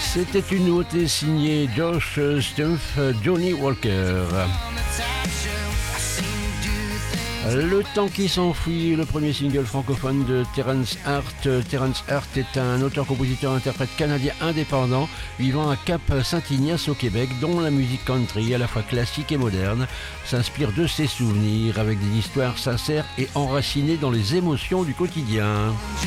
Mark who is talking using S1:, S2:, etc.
S1: C'était une nouveauté signée Josh Stumpf, Johnny Walker. Le temps qui s'enfuit, le premier single francophone de Terence Hart. Terence Hart est un auteur-compositeur-interprète canadien indépendant vivant à Cap-Saint-Ignace au Québec, dont la musique country, à la fois classique et moderne, s'inspire de ses souvenirs avec des histoires sincères et enracinées dans les émotions du quotidien.